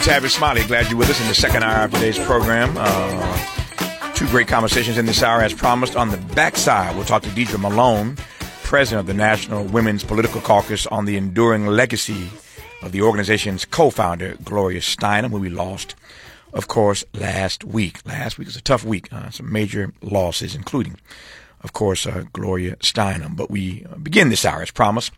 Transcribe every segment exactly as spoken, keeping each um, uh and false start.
Tavis Smiley. Glad you're with us in the second hour of today's program. Uh, two great conversations in this hour as promised. On the backside, we'll talk to Deidre Malone, president of the National Women's Political Caucus, on the enduring legacy of the organization's co-founder, Gloria Steinem, who we lost, of course, last week. Last week was a tough week. Uh, some major losses, including, of course, uh, Gloria Steinem. But we begin this hour, as promised,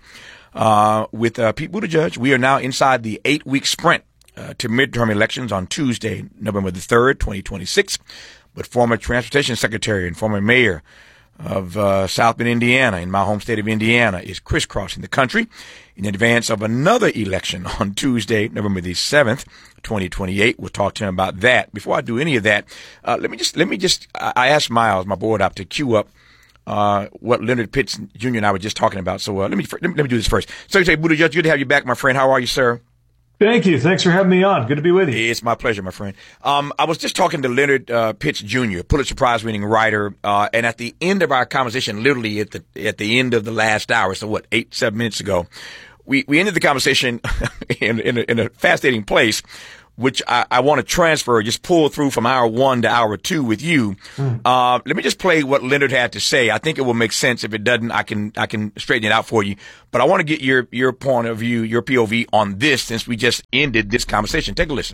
uh, with uh, Pete Buttigieg. We are now inside the eight-week sprint uh, to midterm elections on Tuesday, November the third, twenty twenty-six. But former Transportation Secretary and former mayor of uh, South Bend, Indiana, in my home state of Indiana, is crisscrossing the country in advance of another election on Tuesday, November the seventh, twenty twenty-eight. We'll talk to him about that. Before I do any of that, uh, let me just, let me just, I, I asked Miles, my board op, to queue up uh, what Leonard Pitts Junior and I were just talking about. So uh, let me let me, let me do this first. Secretary Buttigieg, good to have you back, my friend. How are you, sir? Thank you. Thanks for having me on. Good to be with you. It's my pleasure, my friend. Um, I was just talking to Leonard uh, Pitts Junior, Pulitzer Prize-winning writer, uh, and at the end of our conversation, literally at the at the end of the last hour, so what, eight, seven minutes ago, we, we ended the conversation in, in, a, in a fascinating place, which I, I want to transfer, just pull through from hour one to hour two with you. Mm. Uh, let me just play what Leonard had to say. I think it will make sense. If it doesn't, I can I can straighten it out for you. But I want to get your your point of view, your P O V on this, since we just ended this conversation. Take a listen.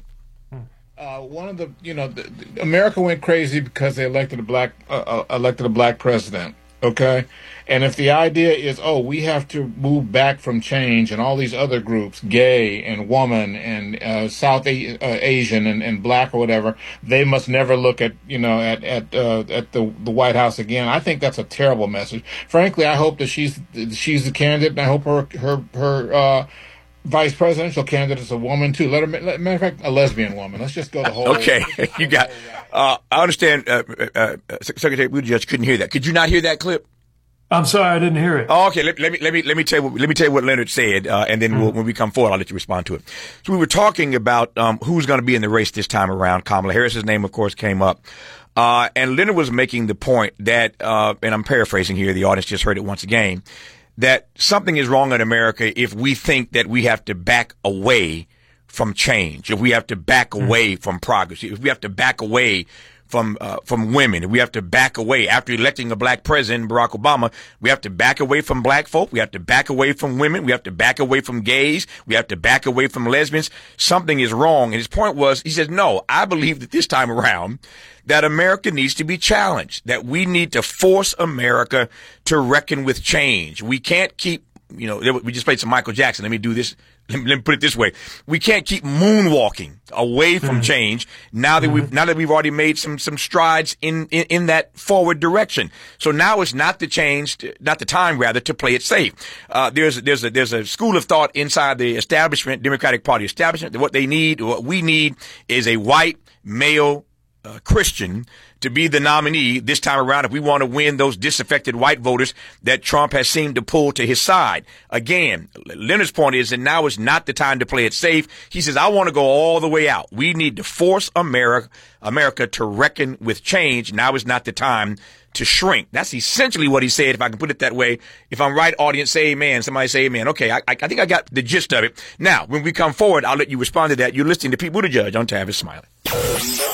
Uh, one of the, you know, the, the, America went crazy because they elected a black uh, uh, elected a black president. Okay. And if the idea is, oh, we have to move back from change, and all these other groups, gay and woman and uh, South a- uh, Asian and, and black or whatever, they must never look at, you know, at at uh, at the the White House again. I think that's a terrible message. Frankly, I hope that she's she's the candidate, and I hope her her her uh, vice presidential candidate is a woman too. Let her, let, matter of fact, a lesbian woman. Let's just go the whole. Okay, you got. Uh, I understand. Uh, uh, Secretary Buttigieg couldn't hear that. Could you not hear that clip? I'm sorry, I didn't hear it. Oh, okay, let, let me let me let me tell you what, let me tell you what Leonard said, uh, and then mm-hmm. we'll, when we come forward, I'll let you respond to it. So we were talking about um, who's going to be in the race this time around. Kamala Harris's name, of course, came up, uh, and Leonard was making the point that, uh, and I'm paraphrasing here, the audience just heard it once again, that something is wrong in America if we think that we have to back away from change, if we have to back mm-hmm. away from progress, if we have to back away from uh, from women. We have to back away. After electing a black president, Barack Obama, we have to back away from black folk. We have to back away from women. We have to back away from gays. We have to back away from lesbians. Something is wrong. And his point was, he says, no, I believe that this time around that America needs to be challenged, that we need to force America to reckon with change. We can't keep, you know, we just played some Michael Jackson. Let me do this. Let me put it this way. We can't keep moonwalking away from change now that we've, now that we've already made some, some strides in, in, in that forward direction. So now it's not the change, not the time rather, to play it safe. Uh, there's, there's a, there's a school of thought inside the establishment, Democratic Party establishment, that what they need, what we need is a white male uh, Christian to be the nominee this time around if we want to win those disaffected white voters that Trump has seemed to pull to his side. Again, Leonard's point is that now is not the time to play it safe. He says, I want to go all the way out. We need to force America, America to reckon with change. Now is not the time to shrink. That's essentially what he said, if I can put it that way. If I'm right, audience, say amen. Somebody say amen. Okay, I, I think I got the gist of it. Now, when we come forward, I'll let you respond to that. You're listening to Pete Buttigieg on Tavis Smiley.